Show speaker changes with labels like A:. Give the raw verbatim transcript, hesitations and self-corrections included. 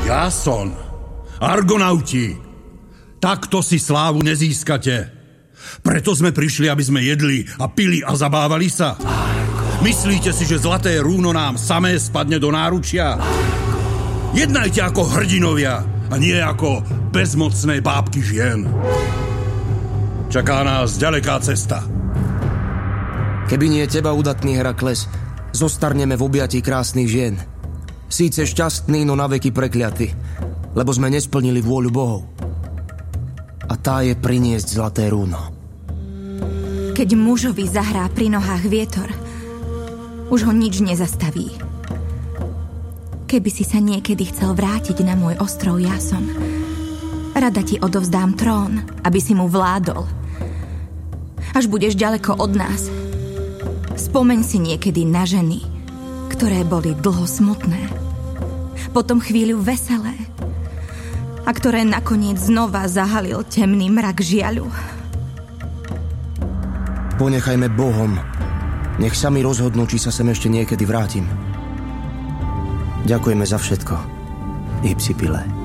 A: Jason, Argonauti, takto si slávu nezískate. Preto sme prišli, aby sme jedli a pili a zabávali sa. Myslíte si, že zlaté rúno nám samé spadne do náručia? Jednajte ako hrdinovia a nie ako bezmocné bábky žien. Čaká nás ďaleká cesta.
B: Keby nie teba, udatný Herakles, zostarneme v objatí krásnych žien. Síce šťastný, no naveky prekliaty, lebo sme nesplnili vôľu bohov. A tá je priniesť zlaté rúno.
C: Keď mužovi zahrá pri nohách vietor, už ho nič nezastaví. Keby si sa niekedy chcel vrátiť na môj ostrov Jason, rada ti odovzdám trón, aby si mu vládol. Až budeš ďaleko od nás, spomeň si niekedy na ženy, ktoré boli dlho smutné, potom chvíľu veselé a ktoré nakoniec znova zahalil temný mrak žiaľu.
B: Ponechajme bohom. Nech sami rozhodnú, či sa sem ešte niekedy vrátim. Ďakujeme za všetko, Hypsipyle.